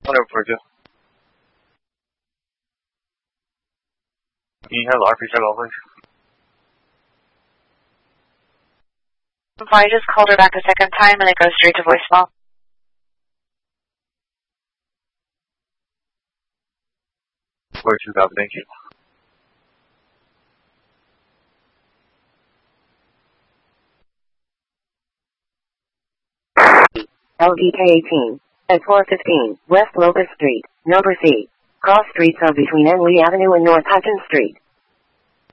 142. You have RP check over. I just called her back a second time and it goes straight to voicemail. Thank you. LDK 18, at 415, West Locust Street, number C. Cross streets of between Enley Avenue and North Hutchins Street.